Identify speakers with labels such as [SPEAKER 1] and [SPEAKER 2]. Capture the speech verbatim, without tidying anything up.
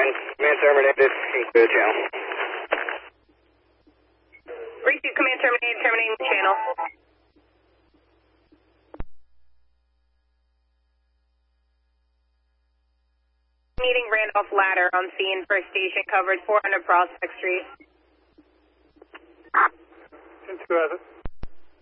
[SPEAKER 1] Command terminated, conclude channel.
[SPEAKER 2] Receive command terminated, terminating the channel. Meeting Randolph Ladder on scene for station coverage four hundred Prospect Street.
[SPEAKER 3] ten two, have it.